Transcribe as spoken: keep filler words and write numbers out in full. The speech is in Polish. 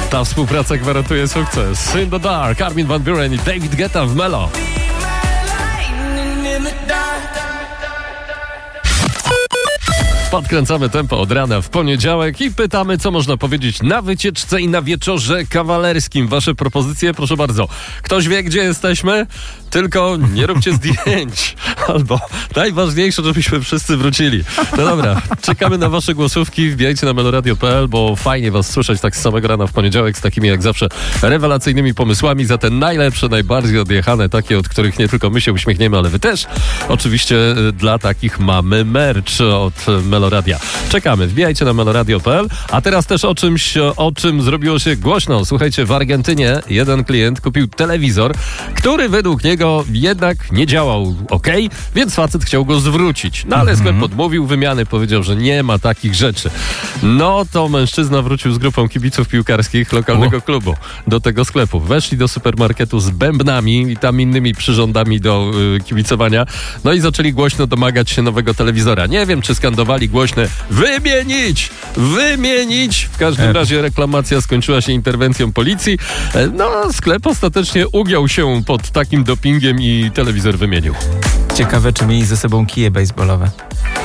Ta współpraca gwarantuje sukces. In the Dark, Armin van Buuren i David Guetta w Melo. Podkręcamy tempo od rana w poniedziałek i pytamy, co można powiedzieć na wycieczce i na wieczorze kawalerskim. Wasze propozycje, proszę bardzo. Ktoś wie, gdzie jesteśmy? Tylko nie róbcie zdjęć. Albo najważniejsze, żebyśmy wszyscy wrócili. No dobra, czekamy na wasze głosówki. Wbijajcie na meloradio kropka p l, bo fajnie was słyszeć tak z samego rana w poniedziałek z takimi jak zawsze rewelacyjnymi pomysłami. Za te najlepsze, najbardziej odjechane, takie, od których nie tylko my się uśmiechniemy, ale wy też. Oczywiście dla takich mamy merch od Meloradia. Czekamy. Wbijajcie na meloradio kropka p l. A teraz też o czymś, o czym zrobiło się głośno. Słuchajcie, w Argentynie jeden klient kupił telewizor, który według niego jednak nie działał ok, więc facet chciał go zwrócić. No ale sklep odmówił wymiany, powiedział, że nie ma takich rzeczy. No to mężczyzna wrócił z grupą kibiców piłkarskich lokalnego klubu do tego sklepu. Weszli do supermarketu z bębnami i tam innymi przyrządami do y, kibicowania. No i zaczęli głośno domagać się nowego telewizora. Nie wiem, czy skandowali głośne wymienić! Wymienić! W każdym razie reklamacja skończyła się interwencją policji. No, sklep ostatecznie ugiął się pod takim dopingiem i telewizor wymienił. Ciekawe, czy mieli ze sobą kije baseballowe.